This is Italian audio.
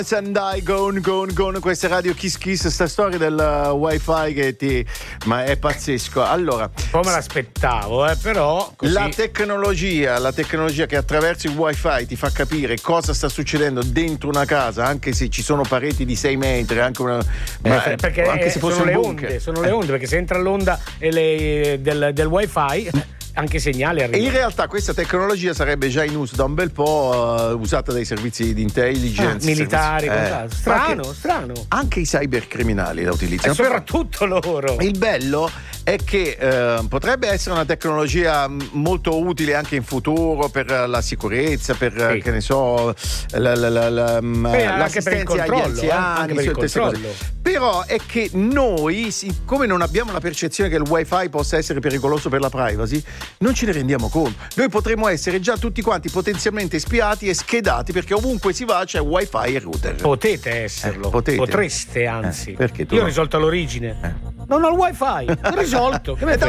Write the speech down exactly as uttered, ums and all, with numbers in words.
And I gone gone gone. Questa è Radio Kiss Kiss, sta storia del uh, wifi che ti ma è pazzesco. Allora, come me l'aspettavo, eh, però così... la tecnologia, la tecnologia che attraverso il wifi ti fa capire cosa sta succedendo dentro una casa, anche se ci sono pareti di sei metri, anche una ma, eh, perché anche se fosse sono un le bunker. onde, sono le onde, perché se entra l'onda e le, del, del wifi anche i segnali arrivano. E in realtà questa tecnologia sarebbe già in uso da un bel po', uh, usata dai servizi di intelligence, ah, militari, servizi, eh. strano, anche, strano. Anche i cybercriminali la utilizzano. E soprattutto loro. Il bello è che eh, potrebbe essere una tecnologia molto utile anche in futuro per la sicurezza, per sì. che ne so, la, la, la, la, Beh, l'assistenza agli anziani, eh, queste cose. Però è che noi, siccome non abbiamo la percezione che il wifi possa essere pericoloso per la privacy, non ce ne rendiamo conto. Noi potremmo essere già tutti quanti potenzialmente spiati e schedati, perché ovunque si va c'è wifi e router. Potete esserlo, eh, potete. potreste anzi. Eh, perché tu Io no? ho risolto all'origine. Eh. Non ho il wifi, ho risolto. Che me da